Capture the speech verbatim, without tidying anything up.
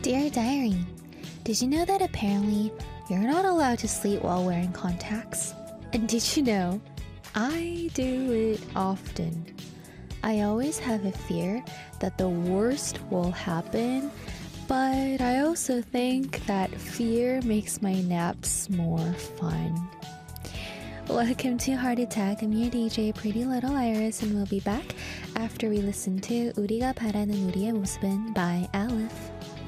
Dear Diary, did you know that apparently you're not allowed to sleep while wearing contacts? And did you know I do it often? I always have a fear that the worst will happen, but I also think that fear makes my naps more fun. Welcome to Heart Attack. I'm your D J Pretty Little Iris, and we'll be back after we listen to 우리가 바라는 우리의 모습은 by Aleph.